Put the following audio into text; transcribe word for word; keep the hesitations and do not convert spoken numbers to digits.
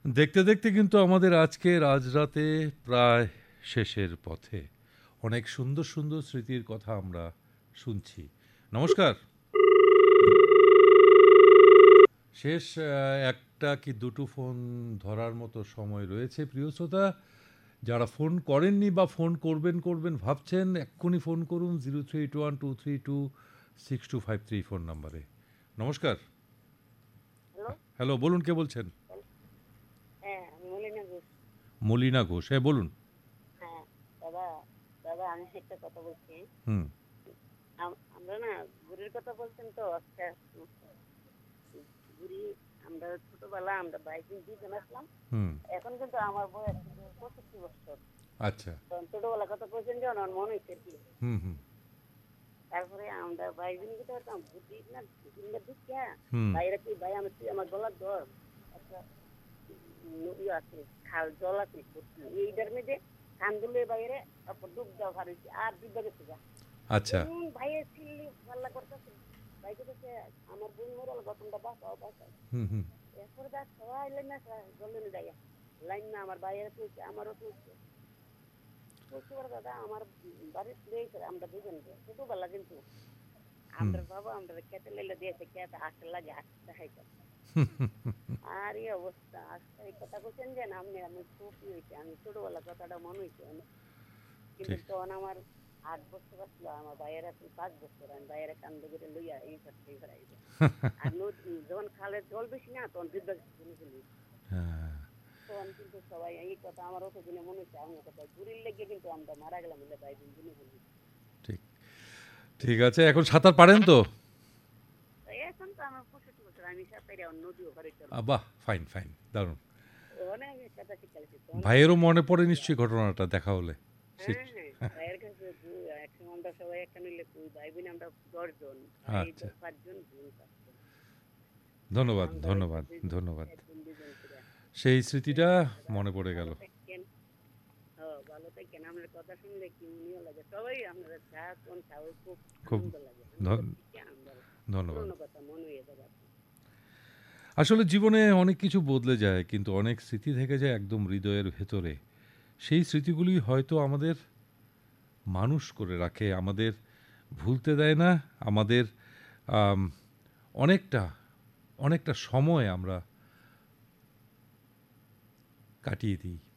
দেখতে দেখতে কিন্তু আমাদের আজকের আজ রাতে প্রায় শেষের পথে। অনেক সুন্দর সুন্দর স্মৃতির কথা আমরা শুনছি। নমস্কার। শেষ আহ, একটা কি দুটো ফোন ধরার মতো সময় রয়েছে প্রিয় শ্রোতা। যারা ফোন করেননি বা ফোন করবেন করবেন ভাবছেন, এক্ষুনি ফোন করুন zero three eight one two three two six two five three phone নাম্বারে। নমস্কার। হ্যালো। হ্যালো, বলুন কে বলছেন? হ্যাঁ, আমি মলিনা ঘোষ। মলিনা ঘোষ, হ্যাঁ বলুন। হ্যাঁ, দাদা দাদা আমি একটা কথা বলছি। হুম আম- আমরা না ঘুরির কথা বলছেন তো আজকে। ঘুরি, আমরা ছোটবেলা আমরা বাইক নিয়ে দুজন আসলাম। হুম। এখন কিন্তু আমার বয়স কিন্তু পঁয়ষট্টি বছর। আচ্ছা। তখন ছোটবেলা কথা বলছেন যে আমার মনে হচ্ছে আর কি। হুম হুম তারপরে আমরা বাইক নিয়ে যেতে পারতাম বুদ্ধি না বুদ্ধিটা ঢুকিয়া হুম। বাইরে কি ভাই আমি তুই আমার গলার ধর একটা নদী আছে, খাল জল আছে ভর্তি। এইটার মধ্যে কান দুলে বাইরে তারপর ডুব দেওয়া ভার হয়েছে আর ডুববে গেছে গা। আচ্ছা। এমন ভাইয়ের চিল্লি পাল্লা করতেছে। ভাই করতেছে আমার বোন মরে গেল তোমরা বাঁচাও বাঁচাও। হুম হুম এরপরে দেখ সবাই লাইন না জলে দেয় লাইন না আমার ভাইয়ের তুলছে আমারও তুলছে। বলছি বড় দাদা আমার বাড়ির তুলেছে আমরা দুজন ছোটবেলা কিন্তু হুম আমরা বাবা আমরা খেতে লাইলে দিয়েছে খেতে আসতে লাগে আসতে দেখাইতাম। আর এই অবস্থা আজকে এই কথা বলছেন যে না আপনি আমি খুব ই হয়েছে আমি ছোটবেলা কথাটা মনে হয়েছে অনেক। কিন্তু ঠিক। তখন আমার আট বছর আসলো আমার ভাইয়ের এখন পাঁচ বছর আমি ভাইয়ের কান্দে করে লইয়া এই করতে এই করাই আর নদী যখন খালের জল বেশি না তখন বিদ্যা শুনে ফেলি। হ্যাঁ, তখন কিন্তু সবাই এই কথা আমার অত দিনে মনে হচ্ছে আমি কথা ঘুরির লেগে কিন্তু আমরা মারা গেলাম বলে ভাই দিন দিনে বলি। ঠিক। ঠিক আছে, এখন সাঁতার পারেন তো? এখন তো আমার পঁয়ষট্টি বছর আমি সাঁতারে নদী ওপারে চলবো। আহ, বাহ, ফাইন ফাইন, দারুণ। ওখানে আমি সাঁতার শিখাইছি তখন ভাইয়েরও কিন্তু মনে পড়ে নিশ্চয়ই ঘটনাটা দেখা হলে। হ্যাঁ হ্যাঁ ভাইয়ের কাছে একসময় আমরা সবাই একটা নিলে ভাই বোন আমরা দশজন ভাই আচ্ছা, পাঁচজন বোন পাঁচজন ধন্যবাদ আমরা হচ্ছে ধন্যবাদ দুইজন ধন্যবাদ। একজন দুইজন করে। সেই স্মৃতিটা দাদা মনে পড়ে গেল। ভালো থাকেন। হ্যাঁ ভালো থাকেন আপনার কথা শুনলে কি মনেও লাগে সবাই আপনারা চা কোন খাওয়া খুব খুব আনন্দ লাগে আনন্দ ধন- থেকে আমরা ধন্যবাদ। পুরোনো কথা মনে হয়ে যাবে। আসলে জীবনে অনেক কিছু বদলে যায়, কিন্তু অনেক স্মৃতি থেকে যায় একদম হৃদয়ের ভেতরে। সেই স্মৃতিগুলি হয়তো আমাদের মানুষ করে রাখে, আমাদের ভুলতে দেয় না, আমাদের আম, অনেকটা অনেকটা সময় আমরা কাটিয়ে দিই